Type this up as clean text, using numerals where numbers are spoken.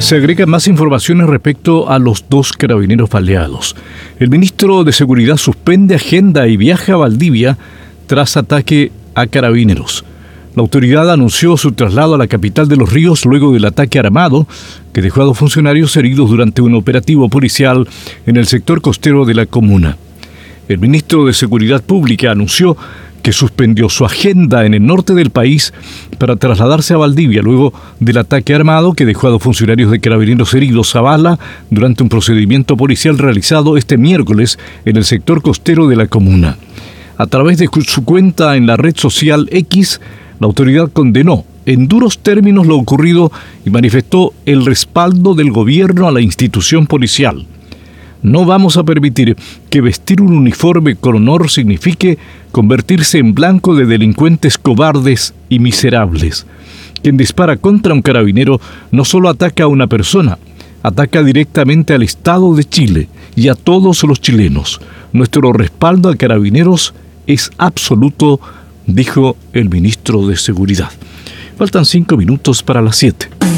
Se agregan más informaciones respecto a los 2 carabineros baleados. El ministro de Seguridad suspende agenda y viaja a Valdivia tras ataque a carabineros. La autoridad anunció su traslado a la capital de Los Ríos luego del ataque armado que dejó a 2 funcionarios heridos durante un operativo policial en el sector costero de la comuna. El ministro de Seguridad Pública anunció que suspendió su agenda en el norte del país para trasladarse a Valdivia luego del ataque armado que dejó a 2 funcionarios de carabineros heridos a bala durante un procedimiento policial realizado este miércoles en el sector costero de la comuna. A través de su cuenta en la red social X, la autoridad condenó en duros términos lo ocurrido y manifestó el respaldo del gobierno a la institución policial. No vamos a permitir que vestir un uniforme con honor signifique convertirse en blanco de delincuentes cobardes y miserables. Quien dispara contra un carabinero no solo ataca a una persona, ataca directamente al Estado de Chile y a todos los chilenos. Nuestro respaldo a carabineros es absoluto, dijo el ministro de Seguridad. Faltan 5 minutos para las 7.